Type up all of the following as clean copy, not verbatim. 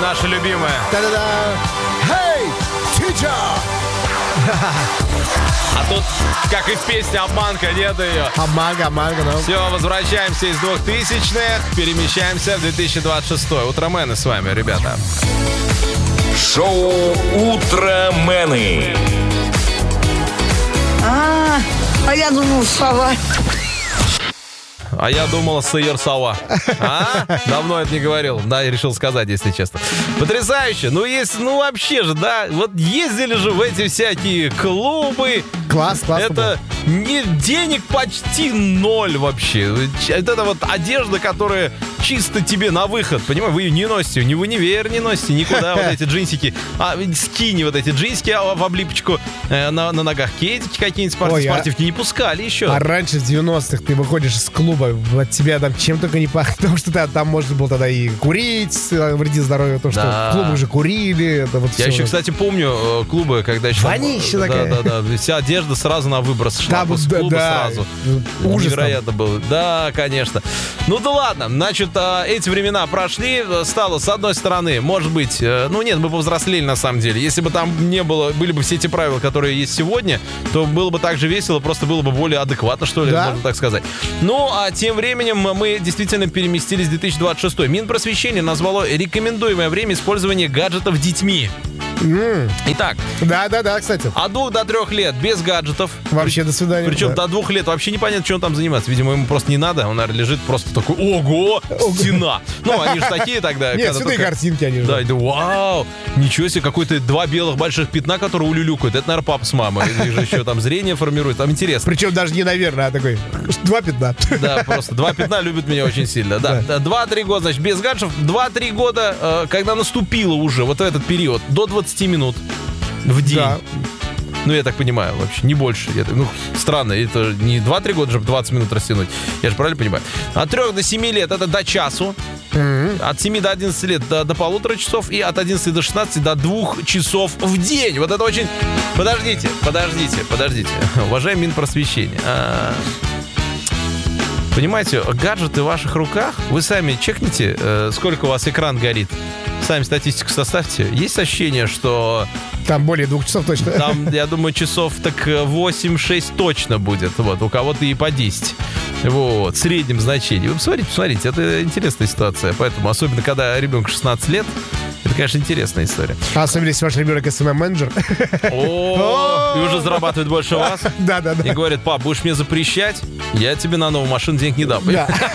наша любимая. Да-да-да. Hey, teacher! А тут, как и в песне, обманка, нет ее. Обманка, да. Все, возвращаемся из 2000-х, перемещаемся в 2026. Утромены с вами, ребята. Шоу «Утромены». А я думал, сова. А я думал, сыр сова. А? Давно это не говорил. Да, я решил сказать, если честно. Потрясающе. Вообще же, да. Вот ездили же в эти всякие клубы. Класс. Это денег почти ноль вообще. Это вот одежда, которая чисто тебе на выход. Понимаешь, вы ее не носите. Ни в универ не носите, никуда. Вот эти джинсики. Скини вот эти джинсики в облипочку. На ногах кетики какие-нибудь спортивки не пускали еще. А раньше, в 90-х, ты выходишь из клуба, от тебя там чем только не пахнет. Потому что там можно было тогда и курить, вредить здоровью. Потому что в клубах же курили. Я еще, кстати, помню клубы, когда еще... Вонища такая. Да. Вся одежда сразу на выброс шла. Из клуба сразу. Ужас. Невероятно было. Да, конечно. Ну да ладно. Значит, эти времена прошли. Стало, с одной стороны, может быть... мы повзрослели на самом деле. Если бы там не было, были бы все эти правила, которые есть сегодня, то было бы так же весело, просто было бы более адекватно, что ли, можно так сказать. Ну, а тем временем мы действительно переместились в 2026. Минпросвещение назвало рекомендуемое время использования гаджетов детьми. Итак. Да, кстати. От 2 до 3 лет без гаджетов. Вообще до свидания. Причем до 2 лет вообще непонятно, что он там занимается. Видимо, ему просто не надо. Он, наверное, лежит просто такой: ого, стена. Ну, они же такие тогда. Нет, сюда и картинки они же. Да, вау, ничего себе, какой-то 2 белых больших пятна, которые улюлюкают. Это, наверное, папа с мамой. Их же еще там зрение формирует. Там интересно. Причем даже не, наверное, а такой 2 пятна. Да, просто 2 пятна любят меня очень сильно. Да. 2-3 года, значит, без гаджетов. 2-3 года, когда наступило уже вот этот период, до 20 минут в день. Да. Ну, я так понимаю, вообще, не больше. Странно, это не 2-3 года, чтобы 20 минут растянуть. Я же правильно понимаю? От 3 до 7 лет это до часу. От 7 до 11 лет до 1,5 часов. И от 11 до 16 до 2 часов в день. Вот это очень... Подождите. Уважаемый Минпросвещение. Понимаете, гаджеты в ваших руках. Вы сами чекните, сколько у вас экран горит. Сами статистику составьте. Есть ощущение, что... Там более 2 часов точно. Там, я думаю, часов так 8-6 точно будет. Вот, у кого-то и по 10. Вот, в среднем значении. Вы посмотрите, это интересная ситуация. Поэтому, особенно, когда ребенку 16 лет, это, конечно, интересная история. Особенно, если ваш ребенок SMM-менеджер. И уже зарабатывает больше вас. Да. И говорит: пап, будешь мне запрещать, я тебе на новую машину денег не дам.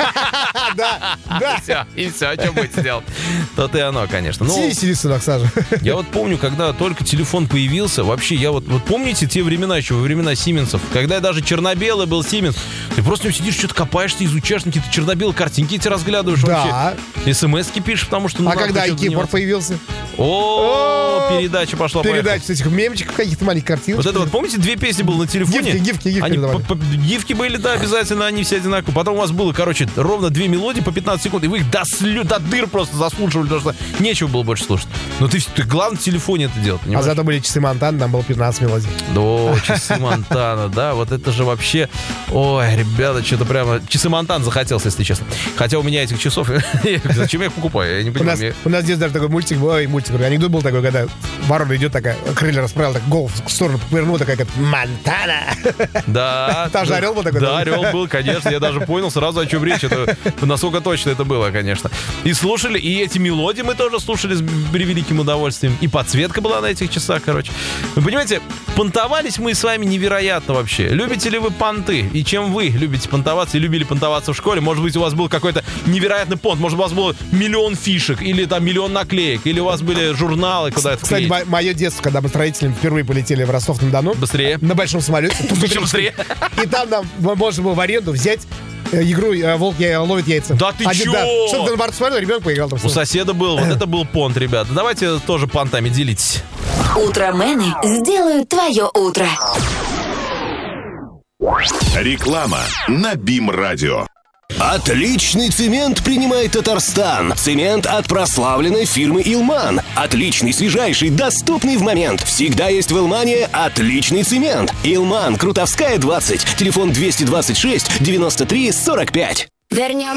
Да. И все, что будете делать? То-то и оно, конечно. Сиди сюда, Саша. Я вот помню, когда только телефон появился, вообще, я вот помните те времена еще, во времена Сименсов, когда даже черно-белый был Сименс, ты просто сидишь, что-то копаешься, изучаешь, какие-то черно-белые картинки эти разглядываешь вообще. СМС-ки пишешь, потому что... А когда iKeyboard появился? Передача пошла. Передача этих мемчиков, каких-то маленьких картинок. Вот это вот, помните, 2 песни было на телефоне? Гифки Гифки были, да, обязательно, они все одинаковые. Потом у вас было, ровно 2 мелодии по 15 секунд, и вы их до дыр просто заслушивали, потому что нечего было больше слушать. Но ты главное в телефоне это делать, понимаешь? А зато были часы Монтана, там было 15 мелодий. Да, часы Монтана, да, вот это же вообще... Ой, ребята, что-то прямо... Часы Монтана захотелось, если честно. Хотя у меня этих часов... Зачем я их покупаю? Я не понимаю. У нас здесь даже такой анекдот был такой, когда ворона идет такая, крылья расправила, так голову в сторону повернула, такая, как Монтана. Да. Там же орел был такой. Да, орел был, конечно. Я даже понял сразу, о чем речь. Это насколько точно это было, конечно. И слушали, и эти мелодии мы тоже слушали с превеликим удовольствием. И подсветка была на этих часах, короче. Вы понимаете, понтовались мы с вами невероятно вообще. Любите ли вы понты? И чем вы любите понтоваться и любили понтоваться в школе? Может быть, у вас был какой-то невероятный понт. Может, у вас было 1 000 000 фишек, или там 1 000 000 наклеек, или у вас были журналы, куда это вклеить. Кстати, мое детство, когда мы с родителями впервые полетели в Ростов-на-Дону. Быстрее. На большом самолете. Еще быстрее. И там нам можно было в аренду взять игру «Волк ловит яйца». Да ты чё? Что-то на борту смотрел, ребенок поиграл там. У соседа был. Вот это был понт, ребята. Давайте тоже понтами делитесь. Утромены сделают твое утро. Реклама на БИМ-радио. Отличный цемент принимает Татарстан. Цемент от прославленной фирмы «Илман». Отличный, свежайший, доступный в момент. Всегда есть в «Илмане» отличный цемент. «Илман», Крутовская, 20. Телефон 226 93 45. Вернем